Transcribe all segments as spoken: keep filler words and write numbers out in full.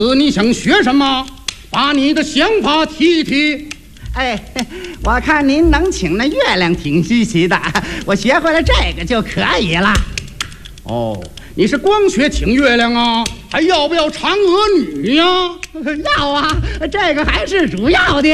呃，你想学什么？把你的想法提一提。 哎，我看您能请那月亮挺稀奇的，我学会了这个就可以了。 哦，你是光学请月亮啊？还要不要嫦娥女呀？ 要啊，这个还是主要的。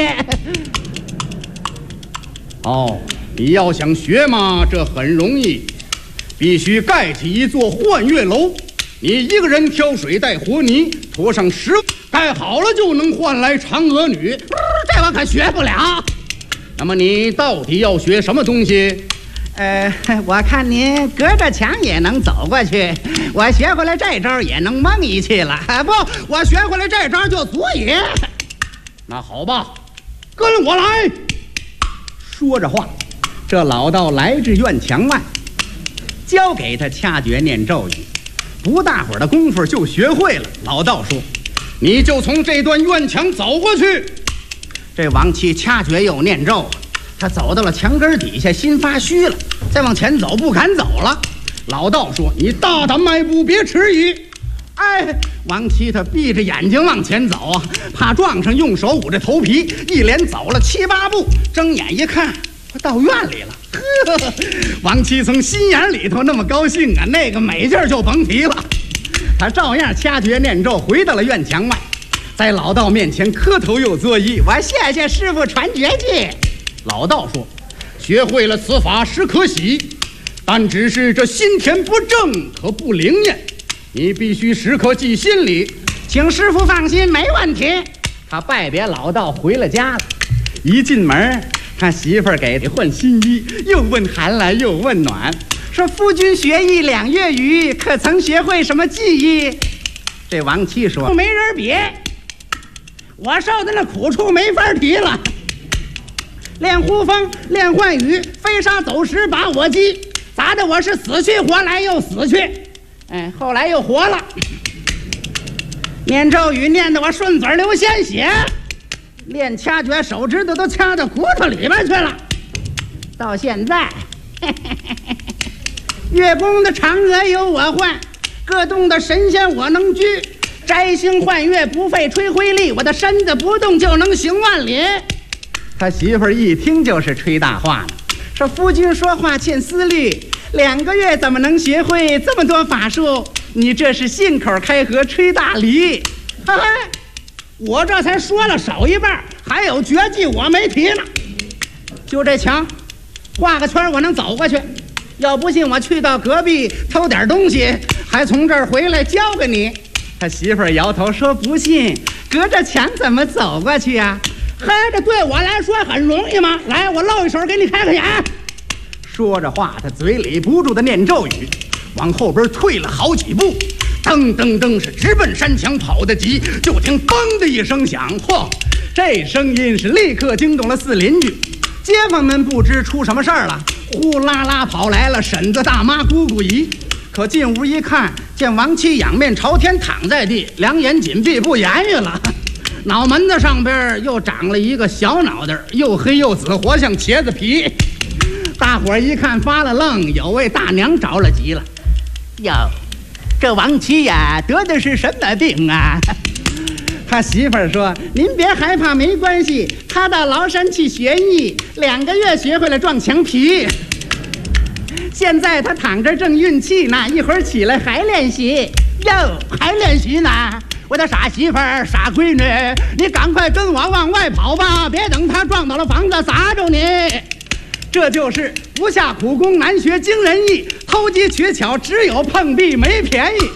哦，你要想学嘛，这很容易，必须盖起一座幻月楼。你一个人挑水带和泥，涂上石，盖好了就能换来嫦娥女。 这我可学不了。 那么你到底要学什么东西？ 呃，我看您隔着墙也能走过去，我学会了这招也能蒙一气了。不，我学会了这招就足以。 那好吧，跟我来。 说着话，这老道来至院墙外，教给他掐诀念咒语。不大会儿的功夫就学会了。老道说：“ 你就从这段院墙走过去。” 这王七掐诀又念咒，他走到了墙根底下，心发虚了，再往前走不敢走了。 老道说：“你大胆迈步，别迟疑。” 哎，王七他闭着眼睛往前走啊，怕撞上，用手捂着头皮，一连走了七八步，睁眼一看，我到院里了。呵，王七从心眼里头那么高兴啊，那个美劲儿就甭提了。他照样掐诀念咒，回到了院墙外，在老道面前磕头又作揖：“我谢谢师傅传绝技。” 老道说：“学会了此法实可喜，但只是这心田不正，可不灵验。你必须时刻记心里。” 请师傅放心，没问题。他拜别老道回了家了。一进门，他媳妇儿给他换新衣，又问寒来又问暖，说：“夫君学艺两月余，可曾学会什么技艺？”这王七说：“没人比，我受的那苦处没法提了。练呼风，练幻雨，飞沙走石把我击，砸得我是死去活来又死去，哎，后来又活了。念咒语念得我顺嘴流鲜血，练掐诀手指头都掐到骨头里边去了。到现在，嘿嘿嘿嘿月宫的嫦娥由我换，各洞的神仙我能居，摘星换月不费吹灰力，我的身子不动就能行万里。”他媳妇儿一听就是吹大话呢，说：“夫君说话欠思虑，两个月怎么能学会这么多法术？你这是信口开河吹大梨。”嘿嘿，我这才说了少一半，还有绝技我没提呢。就这墙，画个圈我能走过去。要不信我去到隔壁偷点东西，还从这儿回来交给你。他媳妇儿摇头说：“不信，隔着墙怎么走过去呀？”嘿，这对我来说很容易吗？来，我露一手给你开开眼。说着话，他嘴里不住的念咒语，往后边退了好几步，噔噔噔是直奔山墙跑得急。就听嘣的一声响，嚯，这声音是立刻惊动了四邻居。街坊们不知出什么事儿了，呼啦啦跑来了婶子、大妈、姑姑姨。可进屋一看，见王七仰面朝天躺在地，两眼紧闭不言语了，脑门子上边又长了一个小脑袋，又黑又紫，活像茄子皮。大伙儿一看发了愣，有位大娘着了急了：“哟，这王七呀，得的是什么病啊？”他媳妇儿说：“您别害怕，没关系。他到崂山去学艺，两个月学会了撞墙皮。现在他躺着正运气呢，一会儿起来还练习。哟，还练习呢？我的傻媳妇儿、傻闺女，你赶快跟我往外跑吧，别等他撞到了房子砸着你。”这就是不下苦功难学惊人意，偷机取巧只有碰壁没便宜。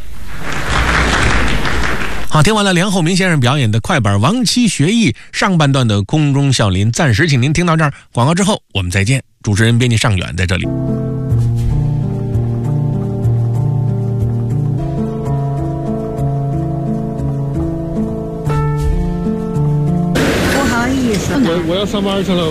好，听完了梁厚明先生表演的快板《王七学艺》上半段的空中笑林，暂时请您听到这儿。广告之后我们再见。主持人编辑尚远在这里。 不好意思， 我我要上班去了。